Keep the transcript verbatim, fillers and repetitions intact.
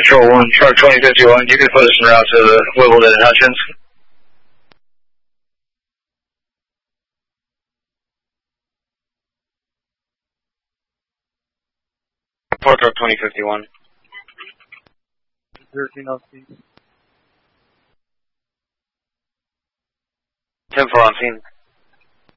Patrol one, Shark twenty fifty-one, you can put us en route to Wimbledon and Hutchins. Four Truck twenty fifty-one. thirteen on scene. ten four on scene.